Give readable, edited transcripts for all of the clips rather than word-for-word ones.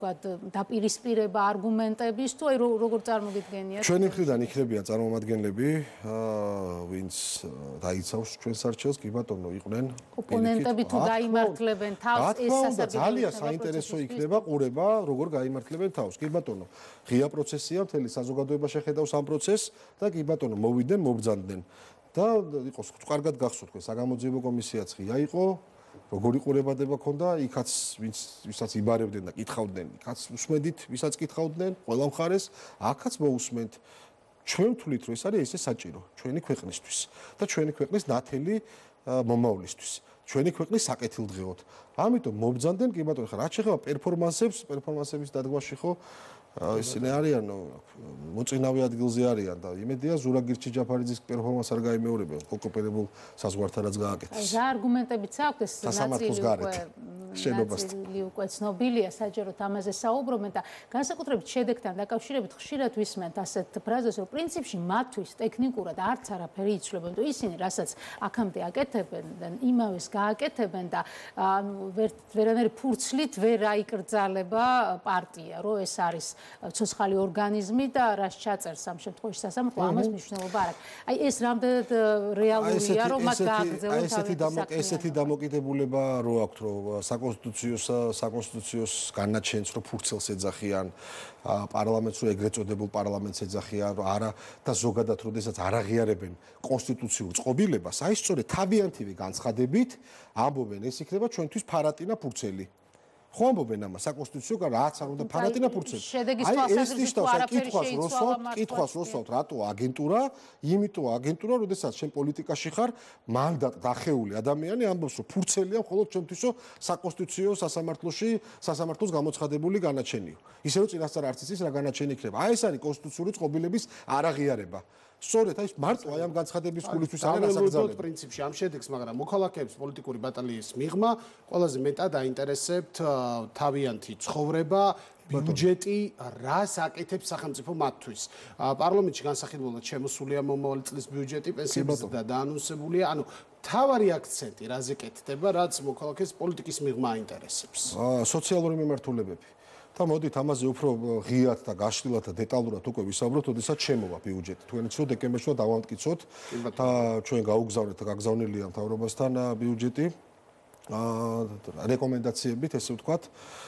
დაპირისპირება არგუმენტების თუ აი როგორ წარმოგიდგენიათ? ჩვენი მხრიდან იქნებიან წარმომადგენლები, ვინც დაიცავს ჩვენს არჩევს, კი ბატონო, იყვნენ ოპონენტები თუ გაიმართლებენ თავს ეს სასარგებლო ძალიან საინტერესო იქნება ყურება, როგორ გაიმართლებენ თავს. კი ბატონო, ღია პროცესია, მთელი საზოგადოება შეხედავს ამ პროცესს და კი ბატონო, მოვიდნენ, მობრძანდნენ და იყოს კარგად გახსოვთ, თქვენ საგამოძიებო კომისიაც ღია იყო. როგორი ყურებადება ქონდა, იქაც ვისაც იბარებდნენ და კითხავდნენ, იქაც უსმედით, ვისაც კითხავდნენ, ყველა მხარეს, აქაც მოусმენთ. ჩვენ ვთვლით, რომ ეს არის ესე საჭირო ჩვენი ქვეყნისთვის და ჩვენი ქვეყნის ნათელი მომავლისთვის, ჩვენი ქვეყნის საკეთილდღეოდ. ამიტომ მობრძანდნენ, კი ბატონო, ხა რაც შეეხება პერფორმანსების დადგმაში ხო ისინი არიან მოწინავე ადგილზე არიან და იმედია ზურაგირჩი ჯაფარიძის პერფორმანს არ გაიმეორებენ კოკოპერებულ საზღვართან რაც გააკეთეს. რა არგუმენტებიც აქვს ეს ნაწილი უკვე ცნობილია საჯაროდ ამაზე საუბრობენ და განსაკუთრებით შედეგთან დაკავშირებით ხშირად ვისმენთ ასეთ ფრაზას რომ პრინციპში მათთვის ტექნიკურად არც არაფერი იცვლებენ და ისინი რასაც აქამდე აკეთებენ იმავეს გააკეთებენ და ვერანაირი ფურცლით ვერ აიკრძალება პარტია რომ ეს არის ცოცხალი ორგანიზმი და რას ჩაწერს ამ შემთხვევაში სასამართლო ამას მნიშვნელობა არ აქვს. აი ეს რამდენად რეალურია რომ მათ გააგრძელონ თავისი ესეთი დამოკიდებულება რო აქვთ რომ საკონსტიტუციოს განაჩენს რომ ფურცელს ეძახიან პარლამენტს რო ეგრეთ წოდებულ პარლამენტს ეძახიან არა და ზოგადად როდესაც არ აღიარებენ კონსტიტუციურ წყობილებას აი სწორედ თავიანთივე განცხადებით ამბობენ ეს იქნება ჩვენთვის ფარატინა ფურცელი ხო ამბობენ ამას საკონსტიტუციო რაც არ უნდა ფარატინა ფურცელი აი ეს კითხვას როსვავთ რატო აგენტურა იმიტომ აგენტურა როდესაც შენ პოლიტიკაში ხარ მანდატ დახეული ადამიანი ამბობს რომ ფურცელია მხოლოდ ჩვენთვისო საკონსტიტუციო სასამართლოს გამოცხადებული განაჩენიო ისე რომ წინასწარ არც იცის რა განაჩენი იქნება აი ეს არის კონსტიტუციური წყობილების არაღიარება სწორედ აი მარტო აი ამ განცხადების გულისთვის არის გასაგზავნებელია პრინციპში ამ შედეგს მაგრამ მოქალაქეებს პოლიტიკური ბატალიის მიღმა ყველაზე მეტად აინტერესებთ თავიანთი ცხოვრება ბიუჯეტი რას აკეთებს სახელმწიფო მათთვის პარლამენტში განსახილველად შემოსულია მომავალი წლის ბიუჯეტი პენსიების და დაანონსებულია ანუ თავარი აქცენტი რაზე კეთდება რაც მოქალაქეს პოლიტიკის მიღმა აინტერესებს სოციალური მიმართულებები და მოდით ამაზე უფრო ღიად და გაშლილად და დეტალურად უკვე ვისაუბროთ, როდესაც შემოვა ბიუჯეტი. თქვენ იცოდეთ დეკემბერში დავამტკიცოთ და ჩვენ გაუგზავნეთ და გაგზავნილია მთავრობასთან ბიუჯეტი. რეკომენდაციებით, ესე ვთქვათ,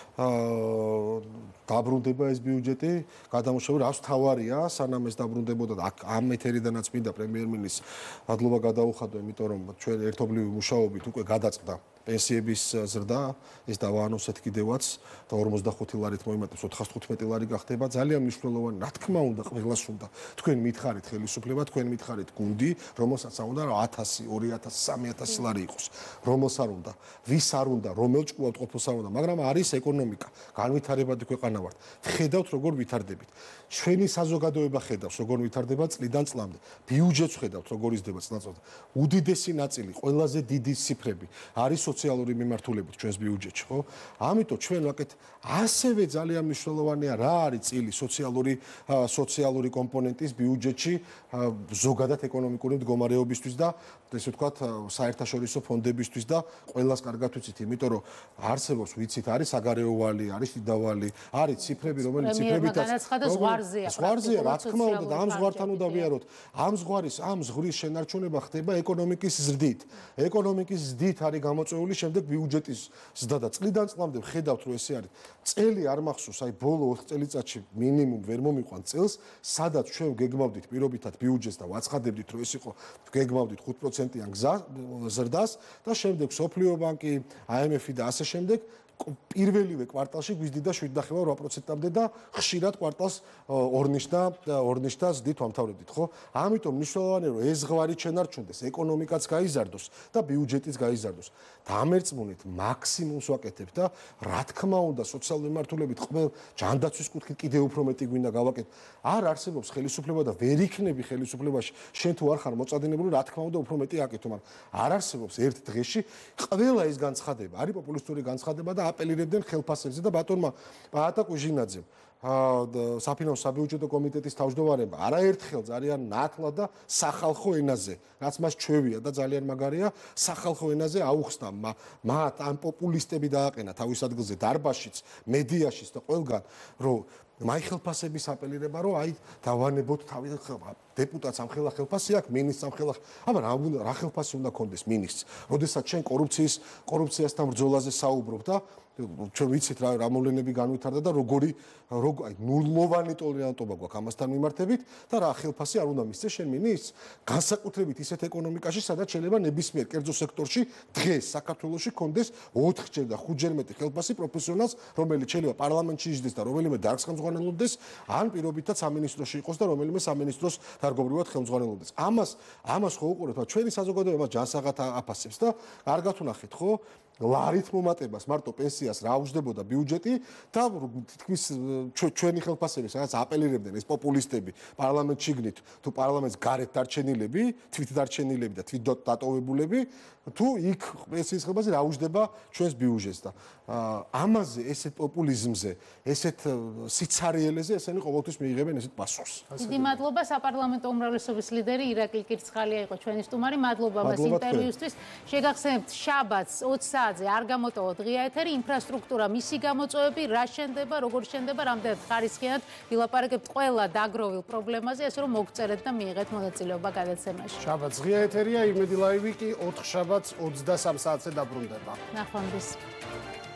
დაბრუნდება ეს ბიუჯეტი, გადამუშავება, რაც თავარია, სანამ ეს დაბრუნდებოდა და ამ ეთერიდანაც მინდა პრემიერ-მინისტრის მადლობა გადაუხადო, იმიტომ რომ ჩვენ ერთობლივი მუშაობით უკვე გადაწყდა პენსიების ზრდა, ეს დავაანონსეთ კიდევაც და 45 ლარით მოიმატებს 415 ლარი გახდება ძალიან მნიშვნელოვანი. რა თქმა უნდა, ყველას უნდა. თქვენ მითხარით ხელისუფლება, თქვენ მითხარით გუნდი, რომელსაც არ უნდა 1000, 2000, 3000 ლარი იყოს. რომელს არ უნდა, ვის არ უნდა, რომელ ჭკუად ყოფილს არ უნდა, მაგრამ არის ეკონომიკა, განვითარებადი ქვეყანა ვართ. ხედავთ როგორ ვითარდებით. ჩვენი საზოგადოება ხედავს როგორ ვითარდება წლიდან წლამდე. ბიუჯეტს ხედავთ როგორ იზრდება წლიდან წლამდე. უდიდესი ნაწილი, ყველაზე დიდი ციფრები არის სოციალური მიმართულებით ჩვენს ბიუჯეტში, ხო? ამიტომ ჩვენ ვაკეთ ასევე ძალიან მნიშვნელოვანია რა არის წილი სოციალური კომპონენტის ბიუჯეტში ზოგადად ეკონომიკური მდგომარეობისთვის და ესე ვთქვათ საერთაშორისო ფონდებისთვის და ყველას კარგად ვიცით, იმიტომ რომ არსებობს ვიცით არის საგარეო ვალი, არის დიდავალი, არის ციფრები, რომელიც ციფრებითაც ზღვარზეა, რა თქმა უნდა და ამ ზღვართან უნდა ვიაროთ. ამ ზღვრის შენარჩუნება ხდება ეკონომიკის ზრდით. ეკონომიკის ზრდით არის გამოწვეული შემდეგ ბიუჯეტის ზრდა და წლიდან წლამდე ხედავთ რომ ესე არის. წელი არ მახსოვს, აი ბოლო 4 წელიწადში მინიმუმ ვერ მომიყვან წელს, სადაც ჩვენ გეგმავდით პირობითად ბიუჯეტს და ვაცხადებდით რომ ეს იყო გეგმავდით 5%-იან ზრდას და შემდეგ სოფლიო ბანკი, IMF-ი და ასე შემდეგ პირველივე კვარტალში გვიზდიდა 7.8%-მდე და ხშირად კვარტალს ორნიშნა ზრდით ვამთავრებდით, ხო? ამიტომ მნიშვნელოვანია რომ ეს ზღვარი შენარჩუნდეს, ეკონომიკაც გაიზარდოს და ბიუჯეტიც გაიზარდოს. დამერწმუნით მაქსიმუმს ვაკეთებთ და რა თქმა უნდა სოციალური მიმართულებით ყველ ჯანდაცვის კუთხით კიდევ უფრო მეტი გვინდა გავაკეთოთ. არ არსებობს ხელისუფლება და ვერ იქნები ხელისუფლებაში. შენ თუ არ ხარ მოწადინებული, რა თქმა უნდა უფრო მეტი აკეთო, მაგრამ არ არსებობს ერთ დღეში ყველა ეს განცხადება, არის პოპულისტური განცხადება და აპელირებდნენ ხელფასებზე და ბატონმა პაატა კუჟინაძემ საფინანსო საბიუჯეტო კომიტეტის თავმჯდომარეებმა არაერთხელ ძალიან ნათლად და სახალხო ენაზე, რაც მას ჩვევია და ძალიან მაგარია, სახალხო ენაზე აუხსნა მათ ამ პოპულისტები დააყენა თავის ადგილზე დარბაზშიც, მედიაშიც და ყველგან, რომ მაიხელფასების აპელირება, რომ აი დავანებოთ თავის დეპუტატს ამ ხელფასი აქვს, მინისტრს ამ აბა რა ხელფასი უნდა კონდეს მინისტრს, როდესაც ჩვენ კორუფციასთან ბრძოლაზე საუბრობ და ჩვენ ვიცით რა მოვლენები განვითარდა და როგორი აი ნულოვანი ტოლერანტობა გვაქვს ამასთან მიმართებით და რა ხელფასი არ უნდა მისცეს შენ მინისტრს განსაკუთრებით ისეთ ეკონომიკაში სადაც შეიძლება ნებისმიერ კერძო სექტორში დღეს საქართველოში კონდეს 4ჯერ და 5ჯერ მეტი ხელფასი პროფესიონალს რომელიც შეიძლება პარლამენტში იჯდეს და რომელიმე დარგს ხელმძღვანელობდეს ან პირობითად სამინისტროში იყოს და რომელიმე სამინისტროს დარგობრივად ხელმძღვანელობდეს ამას ხო უყურებთ ჩვენი საზოგადოება ჯანსაღად აფასებს და კარგად ვნახეთ ხო ლარით მომატებას მარტო პენსიას რა უჯდებოდა ბიუჯეტი და თითქმის ჩვენი ხელფასები სადაც აპელირებდნენ ეს პოპულისტები პარლამენტში გნით თუ პარლამენტს გარეთ დარჩენილები თვითდარჩენილები და თვითდატოვებულები თუ იქ პენსიის ხელფასი რა უჯდება ჩვენს ბიუჯეტს და ამაზე ესეთ პოპულიზმზე ესეთ სიცარიელეზე ესენი ყოველთვის მიიღებენ ესეთ პასუხს დიდი მადლობა საპარლამენტო უმრავლესობის ლიდერი ირაკლი კირცხალია იყო ჩვენი სტუმარი მადლობა მას ინტერვიუსთვის შეგახსენებთ შაბათს 20 საათზე არ გამოტოვოთ ღია ეთერი ინფრასტრუქტურა მისი გამოწვევები რა შენდება როგორ შენდება რამდენად ხარისხიანად ვილაპარაკებთ ყველა დაგროვილ პრობლემაზე ასე რომ მოგწერეთ და მიიღეთ მონაწილეობა გადაცემაში შაბათს ღია ეთერია იმედი ლაივი კი 4 შაბათს 23 საათზე დაბრუნდება ნახვამდის